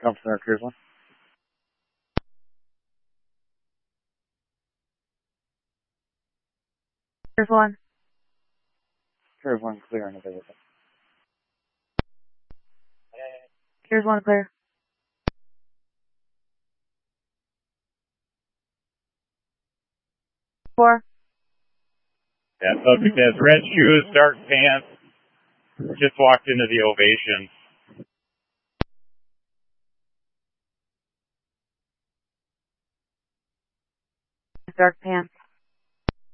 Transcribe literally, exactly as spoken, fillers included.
Come from there, Cruise one. Cruise one. Cruise one, clear and available. Cruise one, clear. Four. Yeah, subject has red shoes, dark pants, just walked into the Ovation. Dark pants.